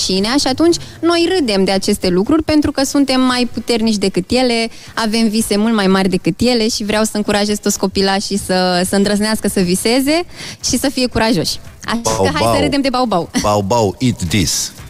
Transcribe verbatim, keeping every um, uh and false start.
rușinea și atunci noi râdem de aceste lucruri pentru că suntem mai puternici decât ele, avem vise mult mai mari decât ele și vreau să încurajez toți copilașii să, să îndrăznească să viseze și să fie curajoși. Așa Bau, că hai bau. să râdem de bau-bau. Bau, bau, eat this.